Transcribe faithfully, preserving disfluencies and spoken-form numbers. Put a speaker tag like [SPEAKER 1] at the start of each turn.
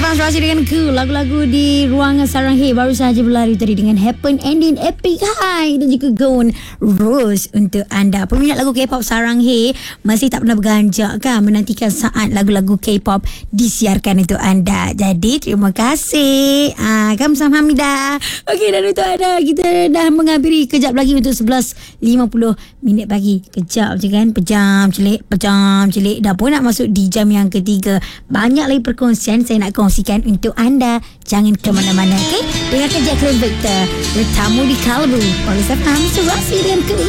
[SPEAKER 1] Abang Suasi dengan ku lagu-lagu di ruangan Sarang Hey baru sahaja berlari tadi dengan Happen Ending Epic High dan juga Gone Rose untuk anda. Peminat lagu K-pop Sarang Hey masih tak pernah berganjak kan menantikan saat lagu-lagu K-pop disiarkan untuk anda. Jadi terima kasih. Ah, Kamsahamnida Hamidah. Okey, dan untuk anda kita dah mengakhiri kejap lagi untuk sebelas lima puluh minit pagi. Kejap je kan, pejam celik, pejam celik. Dah pun nak masuk di jam yang ketiga. Banyak lagi perkongsian saya nak kongsikan untuk anda. Jangan ke mana-mana, okey? Dengarkan Jacqueline Victor bertamu di Kalbu oleh Safam Surasi dan ku.